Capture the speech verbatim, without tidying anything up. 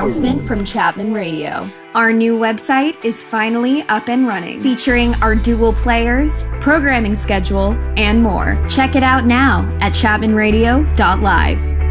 announcement from Chapman Radio. Our new website is finally up and running, featuring our dual players, programming schedule, and more. Check it out now at chapman radio dot live.